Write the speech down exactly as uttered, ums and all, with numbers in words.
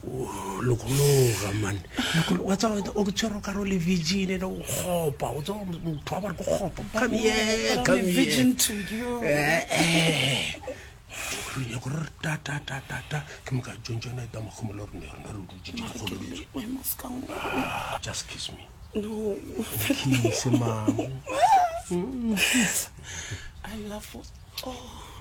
Oh, lokologa man. Wa tsa o ke tshwere ka ro le virgin le o gopa. O tsa motho wa ba go gopa. Come here, I'm come a here. virgin to you. Eh eh. Re go re ta ta ta ta ta. Ke mo ka jonjona ta mo khumolo re ne re re dutse di go le. We must go. Just kiss me. No. Kiss mom. I love you. Oh.